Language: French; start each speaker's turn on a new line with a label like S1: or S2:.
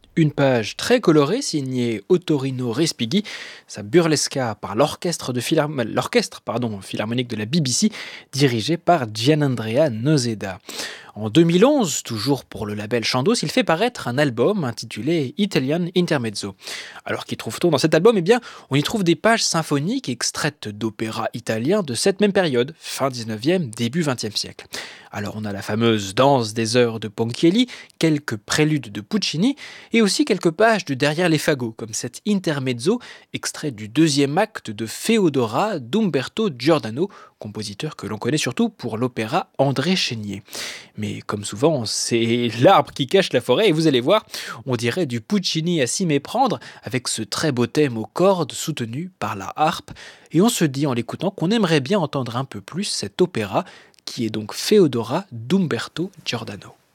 S1: Une page très colorée signée Ottorino Respighi, sa burlesca par l'orchestre philharmonique de la BBC, dirigé par Gianandrea Noseda. En 2011, toujours pour le label Chandos, il fait paraître un album intitulé Italian Intermezzo. Alors qu'y trouve-t-on dans cet album? Eh bien, on y trouve des pages symphoniques extraites d'opéras italiens de cette même période, fin 19e, début 20e siècle. Alors on a la fameuse Danse des heures de Ponchielli, quelques préludes de Puccini, et aussi quelques pages de Derrière les fagots, comme cet intermezzo, extrait du deuxième acte de Feodora d'Umberto Giordano, compositeur que l'on connaît surtout pour l'opéra André Chénier. Mais comme souvent, c'est l'arbre qui cache la forêt, et vous allez voir, on dirait du Puccini à s'y méprendre, avec ce très beau thème aux cordes soutenu par la harpe, et on se dit en l'écoutant qu'on aimerait bien entendre un peu plus cet opéra, qui est donc Feodora d'Umberto Giordano.